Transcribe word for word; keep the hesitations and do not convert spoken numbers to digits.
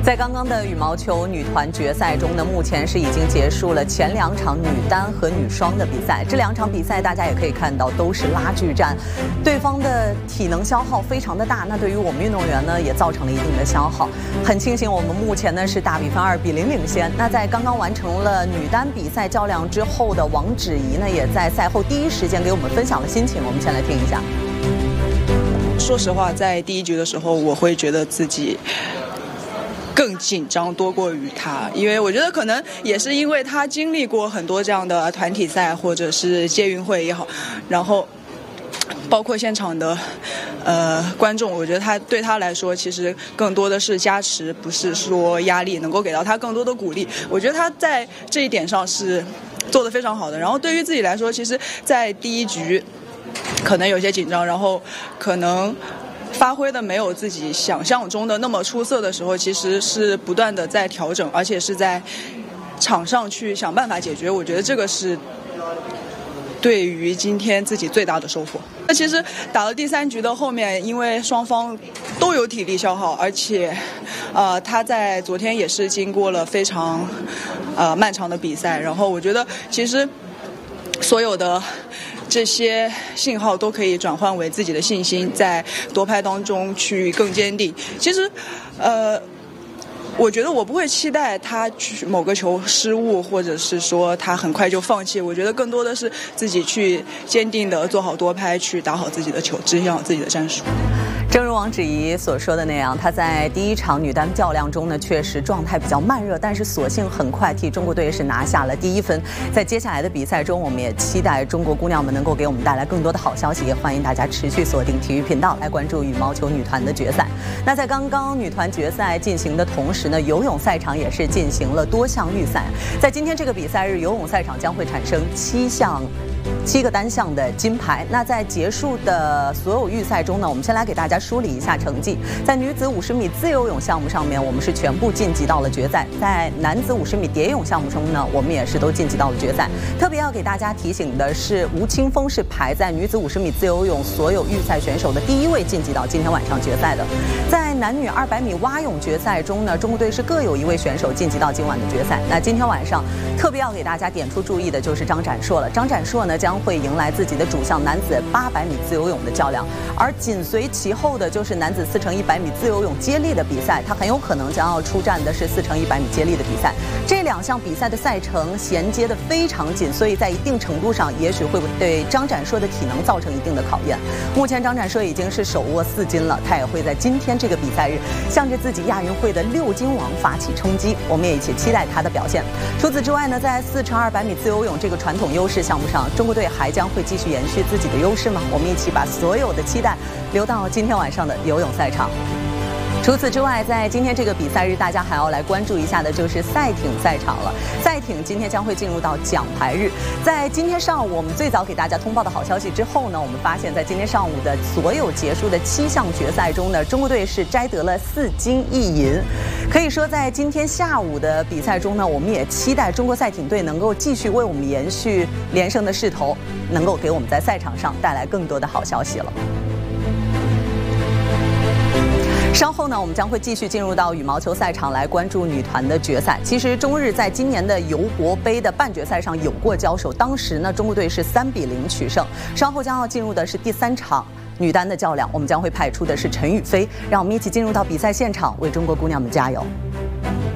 在刚刚的羽毛球女团决赛中呢，目前是已经结束了前两场女单和女双的比赛。这两场比赛大家也可以看到都是拉锯战，对方的体能消耗非常的大，那对于我们运动员呢也造成了一定的消耗。很庆幸我们目前呢是大比分二比零领先。那在刚刚完成了女单比赛较量之后的王芷怡呢，也在赛后第一时间给我们分享了心情，我们先来听一下。 说实话，在第一局的时候，我会觉得自己更紧张多过于他，因为我觉得可能也是因为他经历过很多这样的团体赛或者是届运会也好，然后包括现场的呃观众，我觉得他对他来说其实更多的是加持，不是说压力，能够给到他更多的鼓励。我觉得他在这一点上是做得非常好的。然后对于自己来说，其实在第一局可能有些紧张，然后可能发挥的没有自己想象中的那么出色的时候，其实是不断的在调整，而且是在场上去想办法解决。我觉得这个是对于今天自己最大的收获。那其实打了第三局的后面，因为双方都有体力消耗，而且呃他在昨天也是经过了非常呃漫长的比赛，然后我觉得其实所有的这些信号都可以转换为自己的信心，在夺拍当中去更坚定。其实呃我觉得我不会期待他去某个球失误，或者是说他很快就放弃。我觉得更多的是自己去坚定的做好多拍，去打好自己的球，执行好自己的战术。 正如王芷怡所说的那样，她在第一场女单较量中呢，确实状态比较慢热，但是所幸很快替中国队是拿下了第一分。在接下来的比赛中，我们也期待中国姑娘们能够给我们带来更多的好消息，也欢迎大家持续锁定体育频道来关注羽毛球女团的决赛。那在刚刚女团决赛进行的同时呢，游泳赛场也是进行了多项预赛。在今天这个比赛日，游泳赛场将会产生七项。七个单项的金牌。那在结束的所有预赛中呢，我们先来给大家梳理一下成绩。在女子五十米自由泳项目上面，我们是全部晋级到了决赛；在男子五十米蝶泳项目中呢，我们也是都晋级到了决赛。特别要给大家提醒的是，吴青峰是排在女子五十米自由泳所有预赛选手的第一位晋级到今天晚上决赛的。在男女二百米蛙泳决赛中呢，中国队是各有一位选手晋级到今晚的决赛。那今天晚上特别要给大家点出注意的就是张展硕了。张展硕呢将会迎来自己的主项男子八百米自由泳的较量，而紧随其后的就是男子四乘一百米自由泳接力的比赛，他很有可能将要出战的是四乘一百米接力的比赛。这两项比赛的赛程衔接的非常紧，所以在一定程度上也许会对张展硕的体能造成一定的考验。目前张展硕已经是手握四金了，他也会在今天这个比赛日向着自己亚运会的六金王发起冲击，我们也一起期待他的表现。除此之外呢，在四乘二百米自由泳这个传统优势项目上，中国队还将会继续延续自己的优势吗？我们一起把所有的期待留到今天晚上的游泳赛场。除此之外，在今天这个比赛日，大家还要来关注一下的就是赛艇赛场了。赛艇今天将会进入到奖牌日。在今天上午我们最早给大家通报的好消息之后呢，我们发现在今天上午的所有结束的七项决赛中呢，中国队是摘得了四金一银。可以说在今天下午的比赛中呢，我们也期待中国赛艇队能够继续为我们延续连胜的势头，能够给我们在赛场上带来更多的好消息了。稍后呢，我们将会继续进入到羽毛球赛场来关注女团的决赛。其实中日在今年的尤伯杯的半决赛上有过交手，当时呢中国队是三比零取胜。稍后将要进入的是第三场女单的较量，我们将会派出的是陈雨菲，让我们一起进入到比赛现场，为中国姑娘们加油。